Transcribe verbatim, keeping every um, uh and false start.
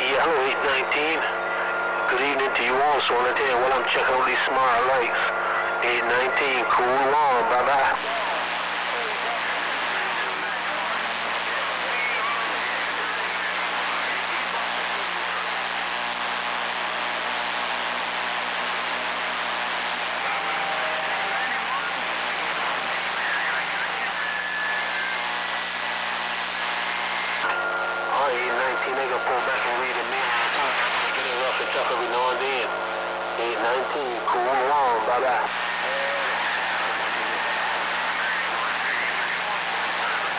Yeah, hello, eight nineteen. Good evening to you also. On the day while I'm checking on these smart lights. eight nineteen, cool on, bye-bye. eight nineteen, they gonna pull back and read it, man. Get it rough and tough every now and then. eight nineteen, cool on, bye-bye.